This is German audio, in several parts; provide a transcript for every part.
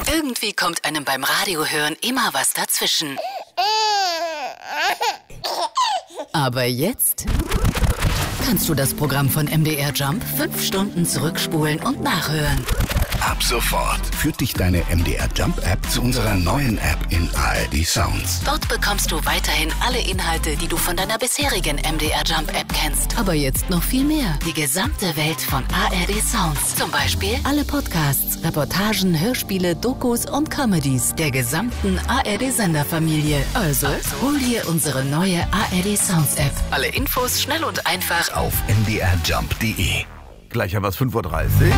Irgendwie kommt einem beim Radiohören immer was dazwischen. Aber jetzt kannst du das Programm von MDR Jump 5 Stunden zurückspulen und nachhören. Ab sofort führt dich deine MDR Jump App zu unserer neuen App in ARD Sounds. Dort bekommst du weiterhin alle Inhalte, die du von deiner bisherigen MDR Jump App kennst. Aber jetzt noch viel mehr. Die gesamte Welt von ARD Sounds. Zum Beispiel alle Podcasts, Reportagen, Hörspiele, Dokus und Comedies der gesamten ARD-Senderfamilie. Also hol dir unsere neue ARD Sounds App. Alle Infos schnell und einfach Auf mdrjump.de. Gleich haben wir es 5.30 Uhr.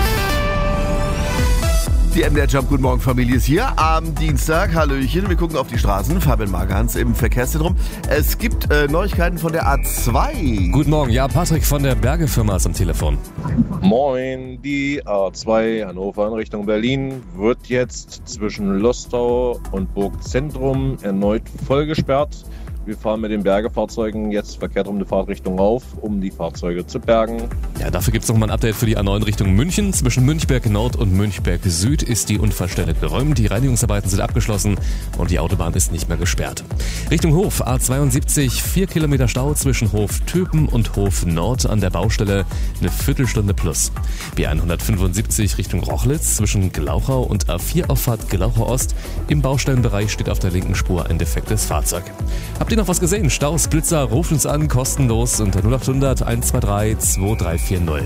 Die MDR Jump Guten Morgen Familie ist hier am Dienstag. Hallöchen, wir gucken auf die Straßen. Fabian Margans im Verkehrszentrum. Es gibt Neuigkeiten von der A2. Guten Morgen, ja, Patrick von der Berge-Firma ist am Telefon. Moin, die A2 Hannover in Richtung Berlin wird jetzt zwischen Lostau und Burgzentrum erneut voll gesperrt. Wir fahren mit den Bergefahrzeugen jetzt verkehrt um die Fahrtrichtung auf, um die Fahrzeuge zu bergen. Ja, dafür gibt es nochmal ein Update für die A9 Richtung München. Zwischen Münchberg Nord und Münchberg Süd ist die Unfallstelle geräumt. Die Reinigungsarbeiten sind abgeschlossen und die Autobahn ist nicht mehr gesperrt. Richtung Hof, A72, 4 Kilometer Stau zwischen Hof Töpen und Hof Nord an der Baustelle, eine Viertelstunde plus. B175 Richtung Rochlitz zwischen Glauchau und A4-Auffahrt Glauchau Ost. Im Baustellenbereich steht auf der linken Spur ein defektes Fahrzeug. Habt ihr noch was gesehen? Staus, Blitzer, ruft uns an, kostenlos unter 0800 123 2340.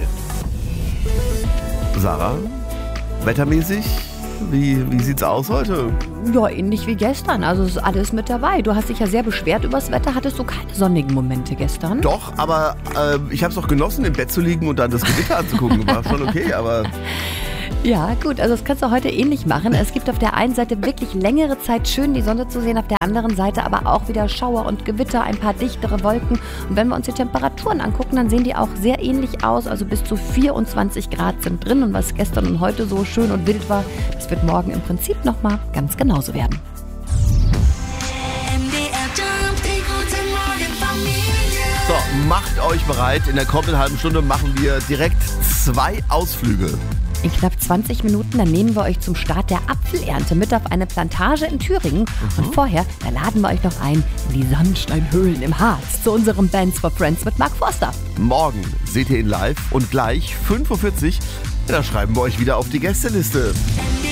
Sarah, wettermäßig, wie sieht's aus heute? Ja, ähnlich wie gestern. Also ist alles mit dabei. Du hast dich ja sehr beschwert übers Wetter. Hattest du keine sonnigen Momente gestern? Doch, aber ich habe es doch genossen, im Bett zu liegen und dann das Gewitter anzugucken. War schon okay, aber... Ja, gut, also das kannst du heute ähnlich machen. Es gibt auf der einen Seite wirklich längere Zeit schön die Sonne zu sehen, auf der anderen Seite aber auch wieder Schauer und Gewitter, ein paar dichtere Wolken. Und wenn wir uns die Temperaturen angucken, dann sehen die auch sehr ähnlich aus. Also bis zu 24 Grad sind drin. Und was gestern und heute so schön und wild war, das wird morgen im Prinzip nochmal ganz genauso werden. So, macht euch bereit. In der kommenden halben Stunde machen wir direkt 2 Ausflüge. In knapp 20 Minuten, dann nehmen wir euch zum Start der Apfelernte mit auf eine Plantage in Thüringen. Und vorher, da laden wir euch noch ein in die Sonnensteinhöhlen im Harz zu unserem Bands for Friends mit Mark Forster. Morgen seht ihr ihn live und gleich 5.40 Uhr, da schreiben wir euch wieder auf die Gästeliste.